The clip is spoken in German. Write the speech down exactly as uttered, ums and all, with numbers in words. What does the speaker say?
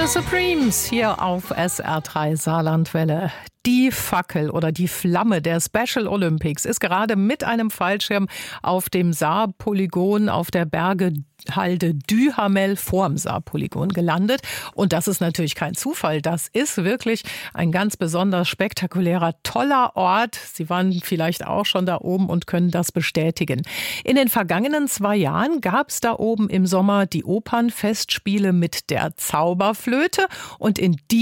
The Supremes hier auf S R drei Saarlandwelle. Die Fackel oder die Flamme der Special Olympics ist gerade mit einem Fallschirm auf dem Saarpolygon auf der Bergehalde Duhamel vorm Saarpolygon gelandet. Und das ist natürlich kein Zufall. Das ist wirklich ein ganz besonders spektakulärer, toller Ort. Sie waren vielleicht auch schon da oben und können das bestätigen. In den vergangenen zwei Jahren gab es da oben im Sommer die Opernfestspiele mit der Zauberflöte. Und in